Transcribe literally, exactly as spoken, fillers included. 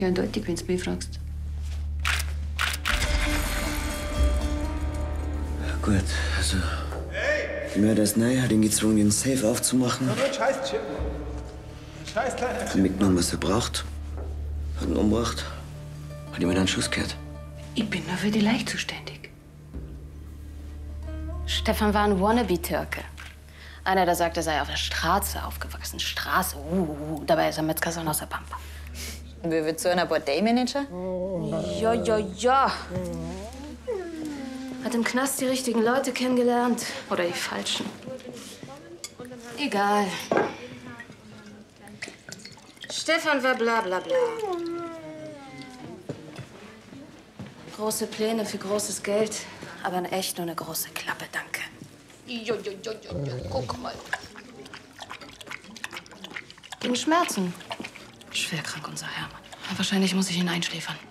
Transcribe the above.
Ja, eindeutig, wenn du mich fragst. Gut, also. Die Mördersnei hat ihn gezwungen, den Safe aufzumachen. Aber scheiß Chip. Scheiß kleiner Hat mitgenommen, was er braucht. Hat ihn umgebracht. Hat ihm einen Schuss gehört. Ich bin nur für die Leiche zuständig. Stefan war ein Wannabe-Türke. Einer, der sagt, er sei auf der Straße aufgewachsen. Straße, uh, uh, uh. Dabei ist er Metzgersohn aus der Pampa. Wie wird so einer Bordellmanager? Ja, ja, ja. Hat im Knast die richtigen Leute kennengelernt. Oder die falschen. Egal. Stefan war bla bla bla. Große Pläne für großes Geld, aber in echt nur eine große Klappe, danke. Jo, jo, jo, jo, jo. Guck mal. Gegen Schmerzen. Schwer krank, unser Hermann. Wahrscheinlich muss ich ihn einschläfern.